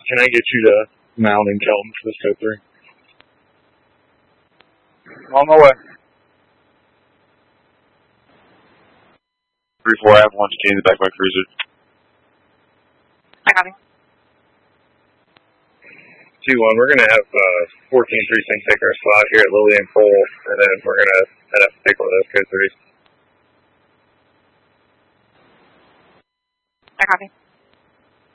Can I get you to Mound and Kelton for this code 3? On my way. 3-4, I have 1 to in the back of my cruiser. I copy. 2-1, we're going to have 14 Precinct take our spot here at Lillian Pole, and then we're going to head up to take one of those code 3s. I copy.